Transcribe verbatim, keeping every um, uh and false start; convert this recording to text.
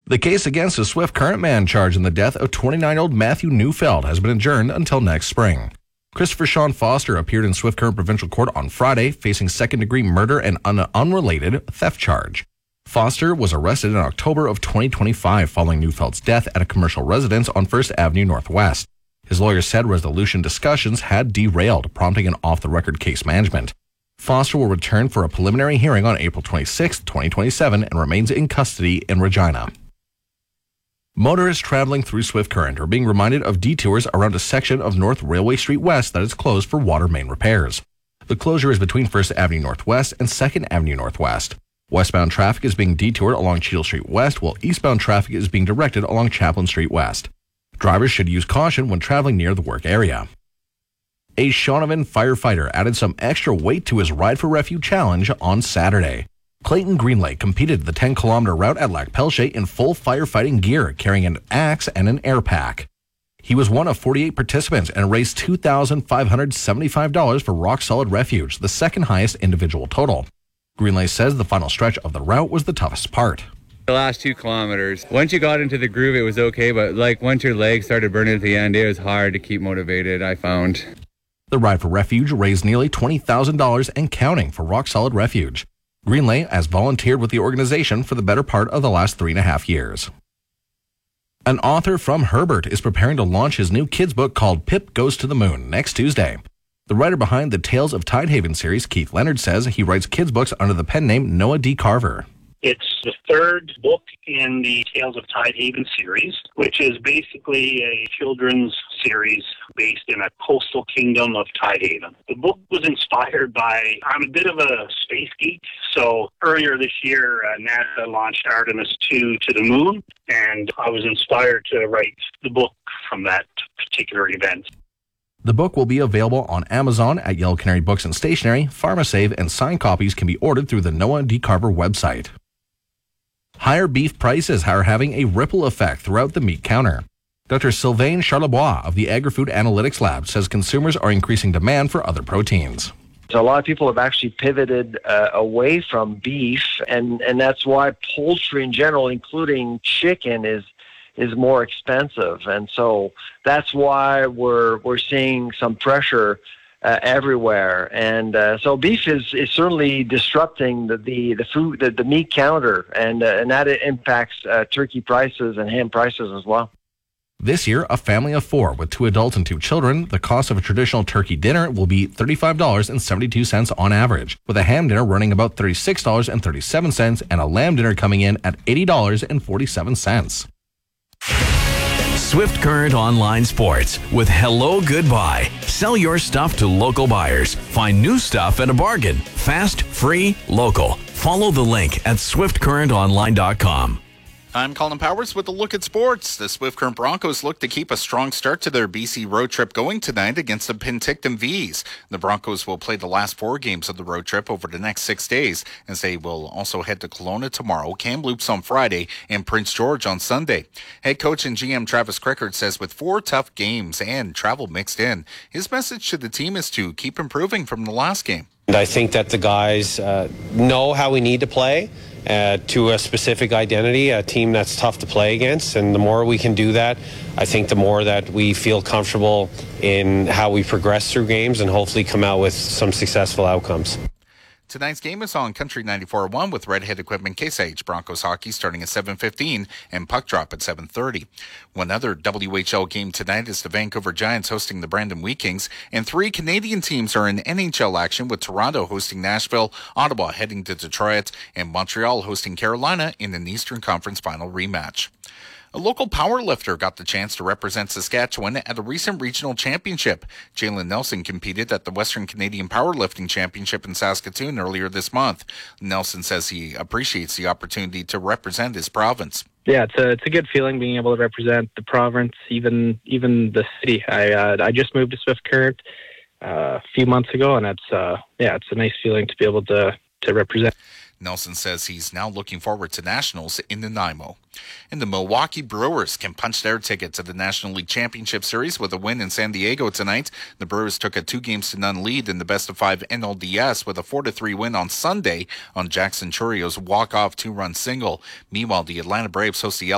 The case against a Swift Current man charged in the death of twenty-nine-year-old Matthew Neufeld has been adjourned until next spring. Christopher Sean Foster appeared in Swift Current Provincial Court on Friday, facing second-degree murder and an unrelated theft charge. Foster was arrested in October of twenty twenty-five following Neufeld's death at a commercial residence on First Avenue Northwest. His lawyer said resolution discussions had derailed, prompting an off-the-record case management. Foster will return for a preliminary hearing on April twenty-sixth, twenty twenty-seven, and remains in custody in Regina. Motorists traveling through Swift Current are being reminded of detours around a section of North Railway Street West that is closed for water main repairs. The closure is between First Avenue Northwest and Second Avenue Northwest. Westbound traffic is being detoured along Cheadle Street West, while eastbound traffic is being directed along Chaplin Street West. Drivers should use caution when traveling near the work area. A Shaunavon firefighter added some extra weight to his Ride for Refuge challenge on Saturday. Clayton Greenlay competed the ten-kilometer route at Lac Pelche in full firefighting gear, carrying an axe and an air pack. He was one of forty-eight participants and raised two thousand five hundred seventy-five dollars for Rock Solid Refuge, the second highest individual total. Greenlay says the final stretch of the route was the toughest part. The last two kilometers, once you got into the groove, it was okay, but like once your legs started burning at the end, it was hard to keep motivated, I found. The Ride for Refuge raised nearly twenty thousand dollars and counting for Rock Solid Refuge. Greenlay has volunteered with the organization for the better part of the last three and a half years. An author from Herbert is preparing to launch his new kids book called Pip Goes to the Moon next Tuesday. The writer behind the Tales of Tidehaven series, Keith Leonard, says he writes kids books under the pen name Noah D. Carver. It's the third book in the Tales of Tidehaven series, which is basically a children's series based in a coastal kingdom of Tidehaven. The book was inspired by, I'm a bit of a space geek, so earlier this year uh, NASA launched Artemis two to the moon, and I was inspired to write the book from that particular event. The book will be available on Amazon, at Yellow Canary Books and Stationery, PharmaSave, and signed copies can be ordered through the Noah D. Carver website. Higher beef prices are having a ripple effect throughout the meat counter. Doctor Sylvain Charlebois of the Agri-Food Analytics Lab says consumers are increasing demand for other proteins. So a lot of people have actually pivoted uh, away from beef, and, and that's why poultry in general, including chicken, is is more expensive. And so that's why we're we're seeing some pressure Uh, everywhere, and uh, so beef is, is certainly disrupting the the, the food the, the meat counter, and uh, and that impacts uh, turkey prices and ham prices as well. This year, a family of four with two adults and two children, the cost of a traditional turkey dinner will be thirty-five dollars and seventy-two cents on average, with a ham dinner running about thirty-six dollars and thirty-seven cents and a lamb dinner coming in at eighty dollars and forty-seven cents. Swift Current Online Sports with Hello Goodbye. Sell your stuff to local buyers. Find new stuff at a bargain. Fast, free, local. Follow the link at swift current online dot com. I'm Colin Powers with a look at sports. The Swift Current Broncos look to keep a strong start to their B C road trip going tonight against the Penticton Vees. The Broncos will play the last four games of the road trip over the next six days, as they will also head to Kelowna tomorrow, Kamloops on Friday, and Prince George on Sunday. Head coach and G M Travis Crickard says with four tough games and travel mixed in, his message to the team is to keep improving from the last game. And I think that the guys uh, know how we need to play. Uh, to a specific identity, a team that's tough to play against, and the more we can do that, I think the more that we feel comfortable in how we progress through games and hopefully come out with some successful outcomes. Tonight's game is on Country ninety-four point one with Redhead Equipment Case H. Broncos hockey starting at seven fifteen and puck drop at seven thirty. One other W H L game tonight is the Vancouver Giants hosting the Brandon Wheat Kings, and three Canadian teams are in N H L action with Toronto hosting Nashville, Ottawa heading to Detroit, and Montreal hosting Carolina in an Eastern Conference final rematch. A local powerlifter got the chance to represent Saskatchewan at a recent regional championship. Jalen Nelson competed at the Western Canadian Powerlifting Championship in Saskatoon earlier this month. Nelson says he appreciates the opportunity to represent his province. Yeah, it's a it's a good feeling being able to represent the province, even even the city. I uh, I just moved to Swift Current uh, a few months ago, and it's uh, yeah, it's a nice feeling to be able to to represent. Nelson says he's now looking forward to nationals in Nanaimo. And the Milwaukee Brewers can punch their ticket to the National League Championship Series with a win in San Diego tonight. The Brewers took a two games to none lead in the best of five N L D S with a four to three win on Sunday on Jackson Churio's walk-off two-run single. Meanwhile, the Atlanta Braves host the